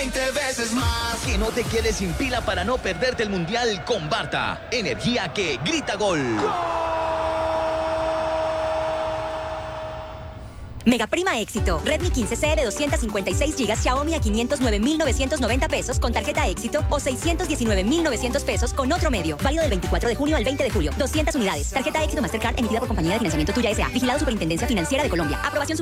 20 veces más. Que no te quedes sin pila para no perderte el Mundial con Barta. Energía que grita gol. Mega Prima Éxito. Redmi 15C de 256 GB Xiaomi a 509.990 pesos con tarjeta Éxito o 619.900 pesos con otro medio. Válido del 24 de junio al 20 de julio. 200 unidades. Tarjeta Éxito Mastercard emitida por Compañía de Financiamiento Tuya S.A. Vigilado Superintendencia Financiera de Colombia. Aprobación